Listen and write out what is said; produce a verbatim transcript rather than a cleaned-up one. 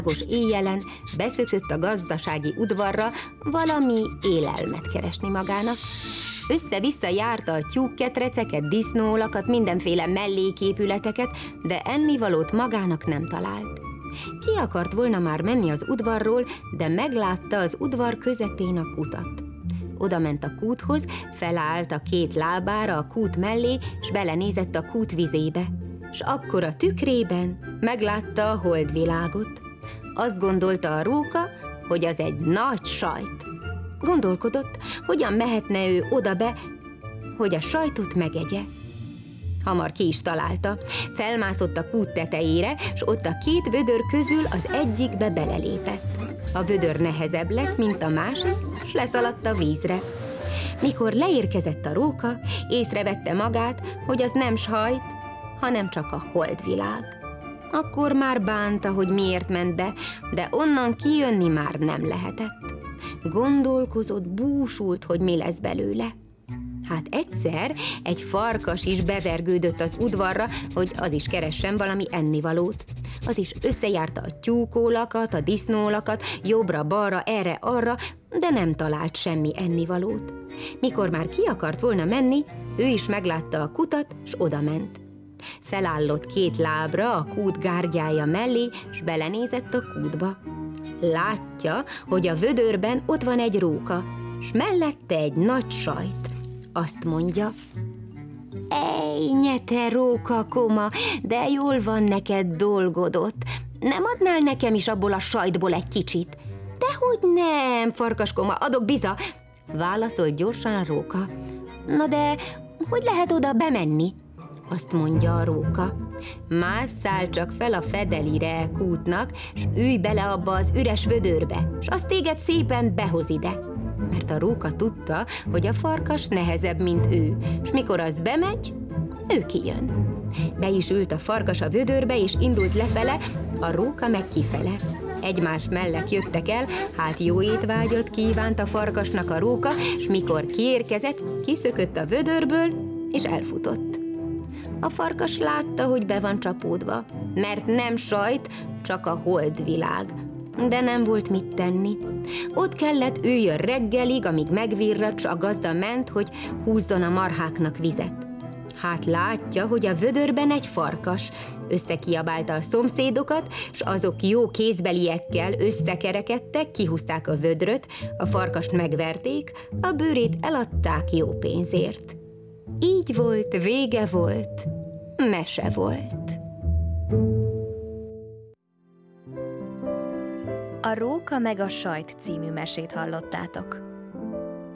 éjjelen beszökött a gazdasági udvarra valami élelmet keresni magának. Össze-vissza járta a tyúkketreceket, disznóolakat, mindenféle melléképületeket, de ennivalót magának nem talált. Ki akart volna már menni az udvarról, de meglátta az udvar közepén a kutat. Oda ment a kúthoz, felállt a két lábára a kút mellé, s belenézett a kút vizébe. S akkor a tükrében meglátta a holdvilágot. Azt gondolta a róka, hogy az egy nagy sajt. Gondolkodott, hogyan mehetne ő oda be, hogy a sajtot megegye. Hamar ki is találta. Felmászott a kút tetejére, s ott a két vödör közül az egyikbe belelépett. A vödör nehezebb lett, mint a másik, s leszaladt a vízre. Mikor leérkezett a róka, észrevette magát, hogy az nem sajt, hanem csak a holdvilág. Akkor már bánta, hogy miért ment be, de onnan kijönni már nem lehetett. Gondolkozott, búsult, hogy mi lesz belőle. Hát egyszer egy farkas is bevergődött az udvarra, hogy az is keressen valami ennivalót. Az is összejárta a tyúkólakat, a disznólakat, jobbra-balra, erre-arra, de nem talált semmi ennivalót. Mikor már ki akart volna menni, ő is meglátta a kutat, s odament. Felállott két lábra a kút gárgyája mellé, s belenézett a kútba. Látja, hogy a vödörben ott van egy róka, s mellette egy nagy sajt. Azt mondja: Ejnye, te róka koma, de jól van neked dolgod ott. Nem adnál nekem is abból a sajtból egy kicsit? Dehogy nem, farkaskoma, adok biza, válaszolt gyorsan a róka. Na de hogy lehet oda bemenni? Azt mondja a róka: másszál csak fel a fedelire kútnak, s ülj bele abba az üres vödörbe, s az téged szépen behoz ide. Mert a róka tudta, hogy a farkas nehezebb, mint ő, s mikor az bemegy, ő kijön. Be is ült a farkas a vödörbe, és indult lefele, a róka meg kifele. Egymás mellett jöttek el, hát jó étvágyat kívánt a farkasnak a róka, s mikor kiérkezett, kiszökött a vödörből, és elfutott. A farkas látta, hogy be van csapódva, mert nem sajt, csak a holdvilág. De nem volt mit tenni. Ott kellett üljön reggelig, amíg megvirradt, s a gazda ment, hogy húzzon a marháknak vizet. Hát látja, hogy a vödörben egy farkas. Összekiabálta a szomszédokat, s azok jó kézbeliekkel összekerekedtek, kihúzták a vödröt, a farkast megverték, a bőrét eladták jó pénzért. Így volt, vége volt, mese volt. A Róka meg a sajt című mesét hallottátok.